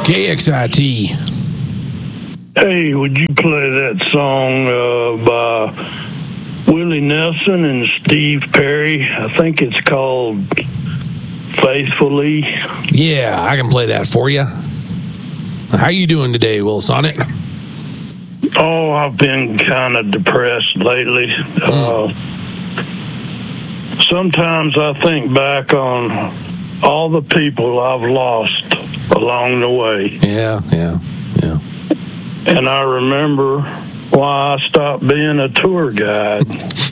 KXIT. Hey, would you play that song by Willie Nelson and Steve Perry? I think it's called Faithfully. Yeah, I can play that for you. How you doing today, Will Sonnet? Oh, I've been kind of depressed lately. Sometimes I think back on all the people I've lost along the way. Yeah. And I remember why I stopped being a tour guide.